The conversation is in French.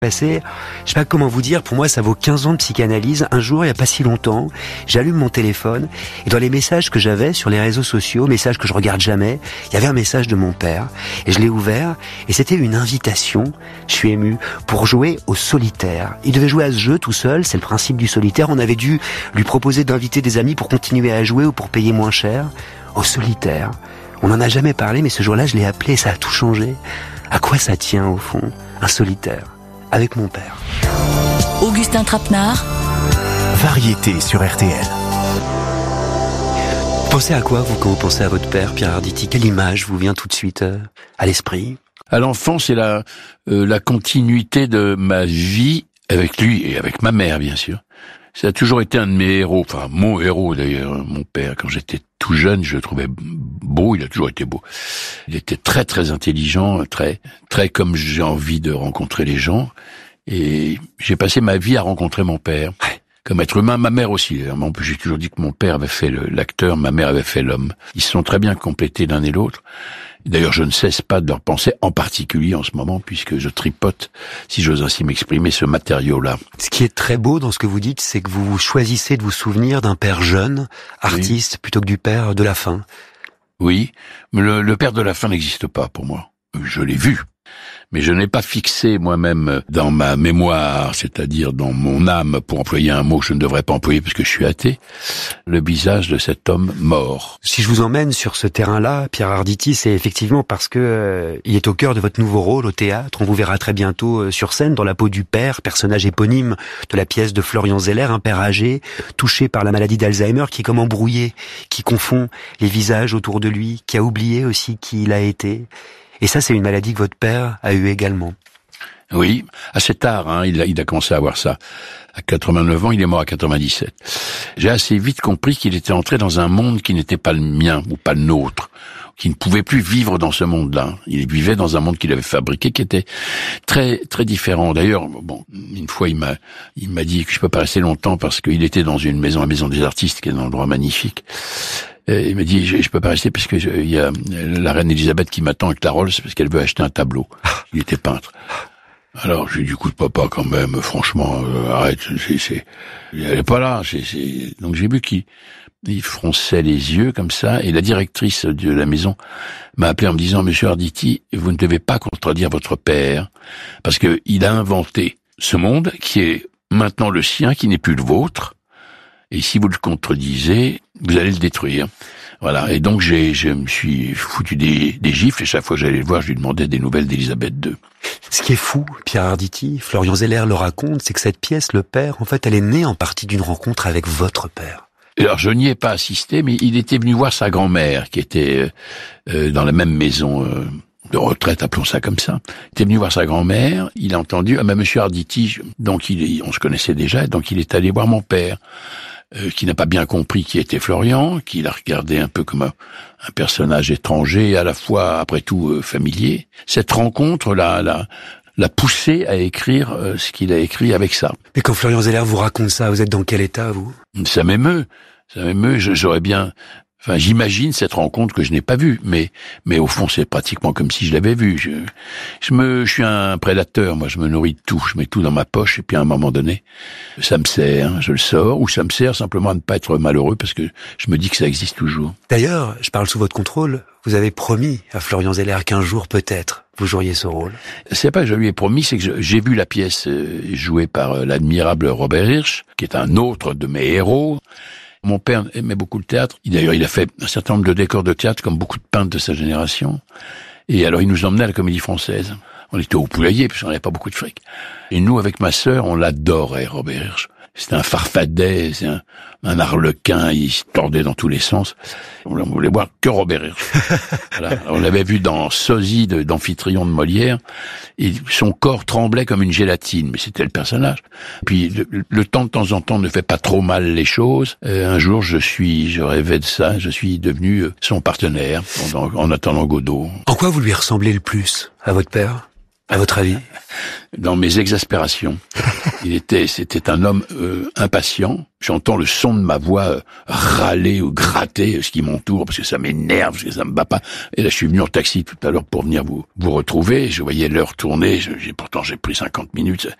Passé, je sais pas comment vous dire, pour moi ça vaut 15 ans de psychanalyse. Un jour, il y a pas si longtemps, j'allume mon téléphone et dans les messages que j'avais sur les réseaux sociaux, messages que je regarde jamais, il y avait un message de mon père et je l'ai ouvert et c'était une invitation, je suis ému, pour jouer au solitaire. Il devait jouer à ce jeu tout seul, c'est le principe du solitaire. On avait dû lui proposer d'inviter des amis pour continuer à jouer ou pour payer moins cher. Au solitaire. On n'en a jamais parlé mais ce jour-là je l'ai appelé, ça a tout changé. À quoi ça tient au fond, un solitaire? Avec mon père. Augustin Trapenard. Variété sur RTL. Pensez à quoi, vous, quand vous pensez à votre père, Pierre Arditi? Quelle image vous vient tout de suite à l'esprit? À l'enfance, c'est la continuité de ma vie avec lui et avec ma mère, bien sûr. Ça a toujours été un de mes héros, enfin mon héros d'ailleurs, mon père. Quand j'étais tout jeune, je le trouvais beau, il a toujours été beau. Il était très très intelligent, très comme j'ai envie de rencontrer les gens. Et j'ai passé ma vie à rencontrer mon père, comme être humain, ma mère aussi. J'ai toujours dit que mon père avait fait l'acteur, ma mère avait fait l'homme. Ils se sont très bien complétés l'un et l'autre. D'ailleurs, je ne cesse pas de leur penser, en particulier en ce moment, puisque je tripote, si j'ose ainsi m'exprimer, ce matériau-là. Ce qui est très beau dans ce que vous dites, c'est que vous choisissez de vous souvenir d'un père jeune, artiste, plutôt que du père de la fin. Oui, mais le père de la fin n'existe pas pour moi. Je l'ai vu. Mais je n'ai pas fixé moi-même dans ma mémoire, c'est-à-dire dans mon âme, pour employer un mot que je ne devrais pas employer parce que je suis athée, le visage de cet homme mort. Si je vous emmène sur ce terrain-là, Pierre Arditi, c'est effectivement parce que il est au cœur de votre nouveau rôle au théâtre. On vous verra très bientôt sur scène dans la peau du père, personnage éponyme de la pièce de Florian Zeller, un père âgé, touché par la maladie d'Alzheimer, qui est comme embrouillé, qui confond les visages autour de lui, qui a oublié aussi qui il a été. Et ça, c'est une maladie que votre père a eu également. Oui, assez tard, il a commencé à avoir ça. À 89 ans, il est mort à 97. J'ai assez vite compris qu'il était entré dans un monde qui n'était pas le mien, ou pas le nôtre, qui ne pouvait plus vivre dans ce monde-là. Il vivait dans un monde qu'il avait fabriqué, qui était très très différent. D'ailleurs, une fois, il m'a dit que je peux pas rester longtemps parce qu'il était dans une maison, la maison des artistes, qui est un endroit magnifique. Il m'a dit, je peux pas rester parce que il y a la reine Elisabeth qui m'attend avec la Rolls parce qu'elle veut acheter un tableau. Il était peintre. Alors, j'ai dit, écoute, papa, quand même, franchement, arrête, elle est pas là, donc j'ai vu qu'il fronçait les yeux comme ça, et la directrice de la maison m'a appelé en me disant, Monsieur Arditi, vous ne devez pas contredire votre père, parce que il a inventé ce monde qui est maintenant le sien, qui n'est plus le vôtre, et si vous le contredisez, vous allez le détruire. Voilà. Et donc, je me suis foutu des gifles, et chaque fois que j'allais le voir, je lui demandais des nouvelles d'Elisabeth II. Ce qui est fou, Pierre Arditi, Florian Zeller le raconte, c'est que cette pièce, Le Père, en fait, elle est née en partie d'une rencontre avec votre père. Alors, je n'y ai pas assisté, mais il était venu voir sa grand-mère, qui était dans la même maison de retraite, appelons ça comme ça. Il était venu voir sa grand-mère, il a entendu, Monsieur Arditi, donc on se connaissait déjà, donc il est allé voir mon père. Qui n'a pas bien compris qui était Florian, qui l'a regardé un peu comme un personnage étranger et à la fois, après tout, familier. Cette rencontre l'a poussé à écrire ce qu'il a écrit avec ça. Mais quand Florian Zeller vous raconte ça, vous êtes dans quel état, vous? Ça m'émeut, j'aurais bien... Enfin, j'imagine cette rencontre que je n'ai pas vue, mais au fond, c'est pratiquement comme si je l'avais vue. Je suis un prédateur, moi, je me nourris de tout, je mets tout dans ma poche, et puis à un moment donné, ça me sert, je le sors, ou ça me sert simplement à ne pas être malheureux, parce que je me dis que ça existe toujours. D'ailleurs, je parle sous votre contrôle, vous avez promis à Florian Zeller qu'un jour, peut-être, vous joueriez ce rôle. C'est pas que je lui ai promis, c'est que j'ai vu la pièce jouée par l'admirable Robert Hirsch, qui est un autre de mes héros. Mon père aimait beaucoup le théâtre. D'ailleurs, il a fait un certain nombre de décors de théâtre, comme beaucoup de peintres de sa génération. Et alors, il nous emmenait à la Comédie Française. On était au poulailler, parce qu'on n'avait pas beaucoup de fric. Et nous, avec ma sœur, on l'adorait, Robert Hirsch. C'était un farfadet, c'est un arlequin, il se tordait dans tous les sens. On voulait voir que Robert Hirsch. Voilà. On l'avait vu dans Sosie d'Amphitryon de Molière, et son corps tremblait comme une gélatine, mais c'était le personnage. Puis le temps de temps en temps ne fait pas trop mal les choses. Un jour, je rêvais de ça, je suis devenu son partenaire en attendant Godot. En quoi vous lui ressemblez le plus à votre père? À votre avis? Dans mes exaspérations. C'était un homme impatient. J'entends le son de ma voix râler ou gratter ce qui m'entoure parce que ça m'énerve, parce que ça me bat pas. Et là, je suis venu en taxi tout à l'heure pour venir vous retrouver. Je voyais l'heure tourner. Pourtant, j'ai pris 50 minutes.